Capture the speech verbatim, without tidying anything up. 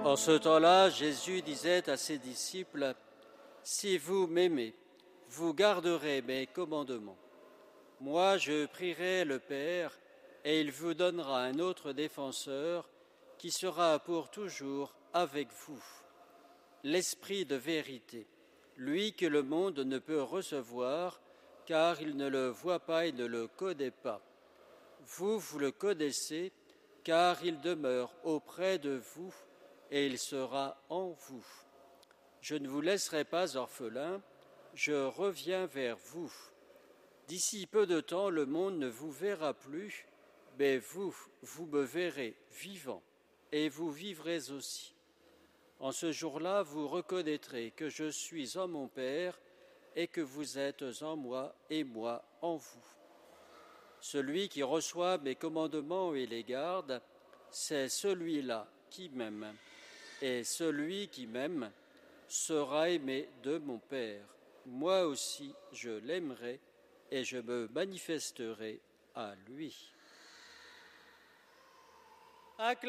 En ce temps-là, Jésus disait à ses disciples, « Si vous m'aimez, vous garderez mes commandements. Moi, je prierai le Père, et il vous donnera un autre défenseur qui sera pour toujours avec vous. L'Esprit de vérité, lui que le monde ne peut recevoir, car il ne le voit pas et ne le connaît pas. Vous, vous le connaissez, car il demeure auprès de vous et il sera en vous. Je ne vous laisserai pas orphelins, je reviens vers vous. D'ici peu de temps, le monde ne vous verra plus, mais vous, vous me verrez vivant, et vous vivrez aussi. En ce jour-là, vous reconnaîtrez que je suis en mon Père et que vous êtes en moi et moi en vous. Celui qui reçoit mes commandements et les garde, c'est celui-là qui m'aime. Et celui qui m'aime sera aimé de mon Père. Moi aussi, je l'aimerai et je me manifesterai à lui.